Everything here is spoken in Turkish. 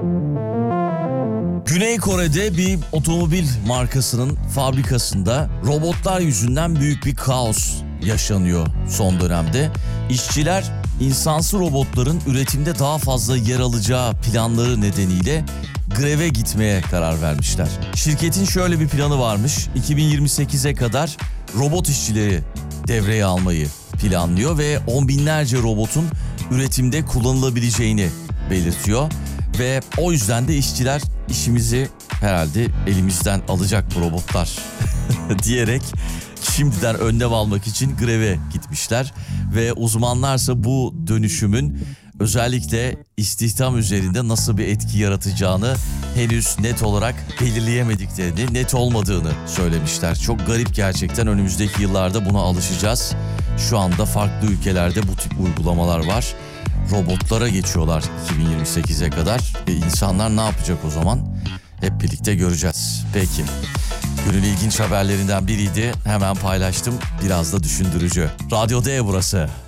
Güney Kore'de bir otomobil markasının fabrikasında robotlar yüzünden büyük bir kaos yaşanıyor son dönemde. İşçiler insansı robotların üretimde daha fazla yer alacağı planları nedeniyle greve gitmeye karar vermişler. Şirketin şöyle bir planı varmış. 2028'e kadar robot işçileri devreye almayı planlıyor ve on binlerce robotun üretimde kullanılabileceğini belirtiyor. Ve o yüzden de işçiler işimizi herhalde elimizden alacak bu robotlar diyerek şimdiden önlem almak için greve gitmişler. Ve uzmanlarsa bu dönüşümün özellikle istihdam üzerinde nasıl bir etki yaratacağını henüz net olarak belirleyemediklerini, net olmadığını söylemişler. Çok garip gerçekten, önümüzdeki yıllarda buna alışacağız. Şu anda farklı ülkelerde bu tip uygulamalar var. Robotlara geçiyorlar 2028'e kadar. İnsanlar ne yapacak o zaman? Hep birlikte göreceğiz. Peki. Günün ilginç haberlerinden biriydi. Hemen paylaştım. Biraz da düşündürücü. Radyo D burası.